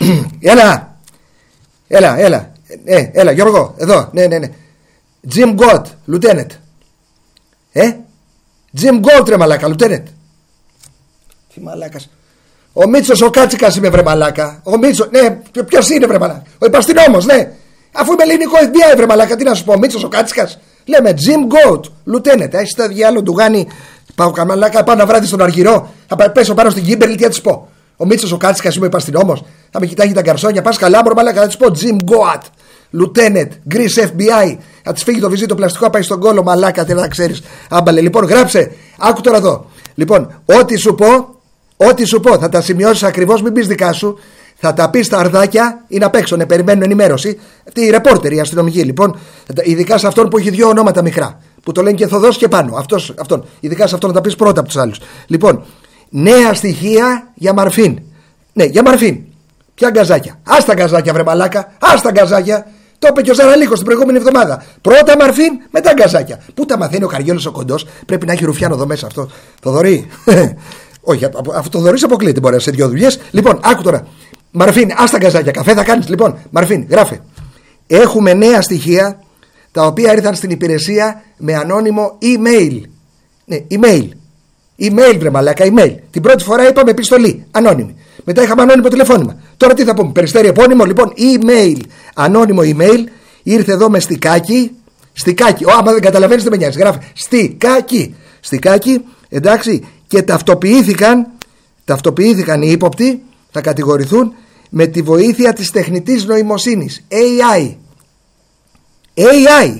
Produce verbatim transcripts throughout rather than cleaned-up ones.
Έλα. Έλα, έλα. Ε, έλα, Γιώργο, εδώ. Ναι, ναι, ναι. Jim Goat, Lieutenant. Ε, Jim Goat, ρε μαλάκα, Lieutenant. Τι μαλάκας. Ο Μίτσος ο Κάτσικας είμαι, βρε μαλάκα. Ο Μίτσος, ναι, ποιος είναι, βρε μαλάκα. Ο υπαστηνόμος, ναι. Αφού είμαι ελληνικό εφ μπι άι, βρε μαλάκα, τι να σου πω. Ο Μίτσος ο Κάτσικας. Λέμε Jim Goat, Lieutenant. Έχεις τα διάλογο του Γάνη. Πάω καμαλάκα, πάω ένα βράδυ στον Αργυρό. Θα πέσω πάνω στην Κίμπερλι, τι θα της πω. Ο Μίτσος ο Κάτσικας είμαι υπαστηνόμος. Θα με κοιτάγει τα γκαρσόνια. Πας καλά, μωρό μαλάκα, θα της πω Jim Goat, Lieutenant, Greece εφ μπι άι. Θα της φύγει το βυζί το πλαστικό, πάει στον κόλο, μαλάκα, τι να ξέρεις. Άμπαλε, λοιπόν, γράψε. Άκου τώρα εδώ. Λοιπόν, ό,τι σου πω. Ό,τι σου πω θα τα σημειώσεις ακριβώς, μην πεις δικά σου. Θα τα πεις στα αρδάκια, είναι απ' έξω, ναι, περιμένουν ενημέρωση. Αυτή η ρεπόρτερ, η αστυνομική λοιπόν. Ειδικά σε αυτόν που έχει δύο ονόματα μικρά. Που το λένε και Θοδός και πάνω. Αυτός, αυτόν. Ειδικά σε αυτόν να τα πεις πρώτα από τους άλλους. Λοιπόν, νέα στοιχεία για Μαρφίν. Ναι, για Μαρφίν. Ποια γκαζάκια. Ας τα γκαζάκια, βρε μαλάκα. Ας τα γκαζάκια. Το είπε και ο Ζαραλίκος την προηγούμενη εβδομάδα. Πρώτα Μαρφίν, μετά γκαζάκια. Πού τα μαθαίνει ο Καριόλης ο κοντός. Πρέπει να έχει ρουφιάνο εδώ μέσα αυτό. Θοδωρή. Όχι, αυτό το δωρείς αποκλείεται, μπορεί σε δύο δουλειές. Λοιπόν, άκου τώρα. Μαρφίν, άστα γκαζάκια, καφέ θα κάνεις. Λοιπόν, Μαρφίν, γράφε. Έχουμε νέα στοιχεία τα οποία ήρθαν στην υπηρεσία με ανώνυμο email. Ναι, email. Email, βρε μαλάκα, email. Την πρώτη φορά είπαμε επιστολή, ανώνυμη. Μετά είχαμε ανώνυμο τηλεφώνημα. Τώρα τι θα πούμε, περιστέρι επώνυμο, λοιπόν, email. Ανώνυμο email. Ήρθε εδώ με στικάκι. Στικάκι. Ω, άμα δεν καταλαβαίνεις, δεν με νοιάζει. Γράφε. Στικάκι. Στικάκι, εντάξει. Και ταυτοποιήθηκαν, ταυτοποιήθηκαν οι ύποπτοι, θα κατηγορηθούν με τη βοήθεια της τεχνητής νοημοσύνης, έι άι. έι άι.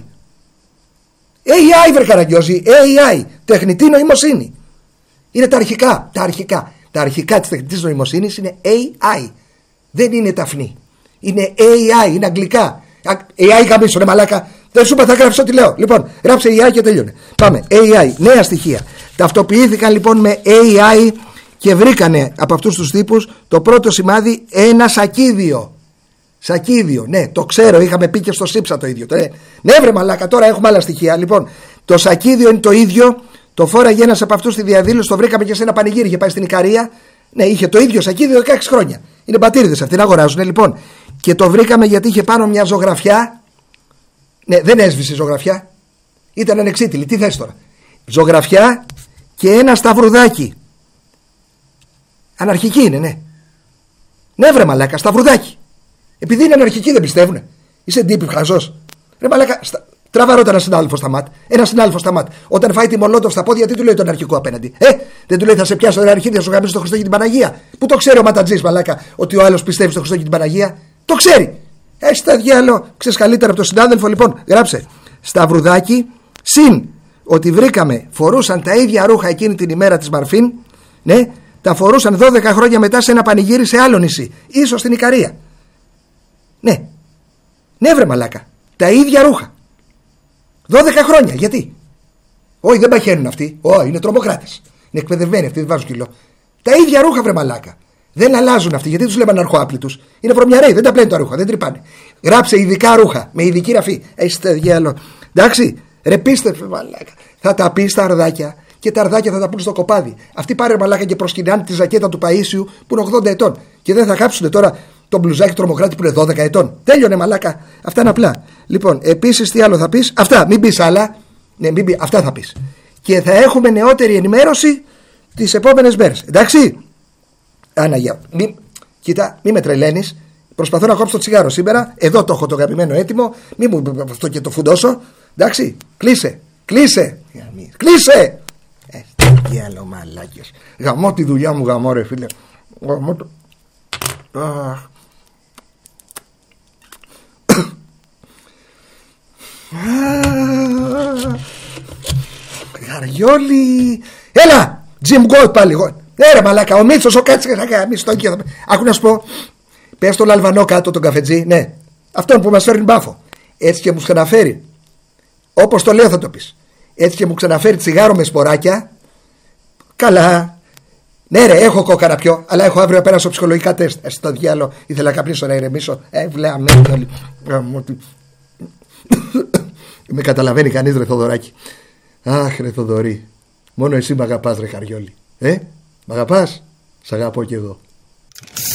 έι άι, βρε Καραγκιόζη, έι άι, τεχνητή νοημοσύνη. Είναι τα αρχικά, τα αρχικά. Τα αρχικά της τεχνητής νοημοσύνης είναι έι άι. Δεν είναι ταφνή. Είναι έι άι, είναι αγγλικά. έι άι γαμίσου, ρε μαλάκα. Δεν σου είπα, θα γράψω ό,τι λέω. Λοιπόν, γράψε έι άι και τελειώνε. Πάμε. έι άι, νέα στοιχεία. Ταυτοποιήθηκαν λοιπόν με έι άι και βρήκανε από αυτούς τους τύπους το πρώτο σημάδι ένα σακίδιο. Σακίδιο, ναι, το ξέρω, είχαμε πει και στο ΣΥΠΣΑ το ίδιο. Ναι, ναι βρε μαλάκα, τώρα έχουμε άλλα στοιχεία. Λοιπόν, το σακίδιο είναι το ίδιο. Το φόραγε ένας από αυτούς στη διαδήλωση, το βρήκαμε και σε ένα πανηγύρι. Είχε πάει στην Ικαρία. Ναι, είχε το ίδιο σακίδιο δεκαέξι χρόνια. Είναι πατήριδες αυτοί να αγοράζουν. Λοιπόν, και το βρήκαμε γιατί είχε πάνω μια ζωγραφιά. Ναι, δεν έσβησε η ζωγραφιά. Ήταν ανεξίτηλη. Τι θες τώρα. Ζωγραφιά και ένα σταυρουδάκι. Αναρχική είναι, ναι. Ναι, βρε μαλάκα, σταυρουδάκι. Επειδή είναι αναρχική δεν πιστεύουνε. Είσαι ντύπη χαζός. Ρε μαλάκα, στα... τραβά ρώτα ένα συνάδελφο στα μάτ. Ένα συνάδελφο στα μάτ. Όταν φάει τη μολότοφ στα πόδια, τι του λέει τον αρχικό απέναντι. Ε, δεν του λέει θα σε πιάσω την αρχή, θα σου γαμίσω το Χριστό και την Παναγία. Πού το ξέρει ο ματατζής μαλάκα ότι ο άλλος πιστεύει στο Χριστό και την Παναγία. Το ξέρει. Έχει τα διάλο, ξέρει καλύτερα από τον συνάδελφο. Λοιπόν, γράψε. Σταυρουδάκι συν ότι βρήκαμε φορούσαν τα ίδια ρούχα εκείνη την ημέρα της Μαρφίν. Ναι, τα φορούσαν δώδεκα χρόνια μετά σε ένα πανηγύρι σε άλλο νησί. Ίσως στην Ικαρία. Ναι. Ναι, βρε μαλάκα. Τα ίδια ρούχα. δώδεκα χρόνια. Γιατί? Όχι, δεν παχαίνουν αυτοί. Όχι, είναι τρομοκράτες. Είναι εκπαιδευμένοι αυτοί, δεν βάζουν κιλό. Τα ίδια ρούχα, βρε μαλάκα. Δεν αλλάζουν αυτοί. Γιατί τους λέμε αναρχοάπλητους. Είναι βρωμιαρέοι, δεν τα πλένουν τα ρούχα, δεν τρυπάνε. Γράψε ειδικά ρούχα με ειδική ραφή. Έχει τα διάλο. Εντάξει, ρε πίστευε μαλάκα. Θα τα πει στα αρδάκια και τα αρδάκια θα τα πούν στο κοπάδι. Αυτοί πάρε μαλάκα και προσκυνάνε τη ζακέτα του Παΐσιου που είναι ογδόντα ετών. Και δεν θα κάψουν τώρα τον μπλουζάκι τρομοκράτη που είναι δώδεκα ετών. Τέλειωνε μαλάκα. Αυτά είναι απλά. Λοιπόν, επίσης τι άλλο θα πει. Αυτά, μην πει άλλα. Ναι, μην πει, αυτά θα πει. Και θα έχουμε νεότερη ενημέρωση τις επόμενες μέρες. Εντάξει. Άναγια. Μη, κοίτα, μη με τρελαίνεις. Προσπαθώ να κόψω το τσιγάρο σήμερα. Εδώ το έχω το αγαπημένο έτοιμο. Μη μου αυτό και το φουντώσω. Εντάξει. Κλείσε. Κλείσε. Κλείσε. Ε, τι άλλο μαλάκες. Γαμώ τη δουλειά μου, γαμώ ρε φίλε. Γαμώ το. Αχ. Γαριόλι. Έλα. Jim Goat πάλι. Ναι ρε μαλάκα. Ο Μίτσος ο Κάτσικας. Άκου να σου πω. Πες τον Αλβανό κάτω τον καφετζή. Ναι. Αυτόν που μας φέρνει μπάφο. Έτσι και μου ξαναφέρει. Όπως το λέω θα το πεις. Έτσι και μου ξαναφέρει τσιγάρο με σποράκια. Καλά. Ναι ρε, έχω κόκαρα πιο. Αλλά έχω αύριο να πέρασω ψυχολογικά τεστ. Ε, στο διάλο. Ήθελα να καπνίσω να ηρεμήσω. Ε, βλέαμε όλοι. Με καταλαβαίνει κανείς ρε Θοδωράκη. Αχ ρε Θοδωρή. Μόνο εσύ μ' αγαπάς ρε Χαριόλη. Ε, μ' αγαπάς? Σ' αγαπώ κι εγώ.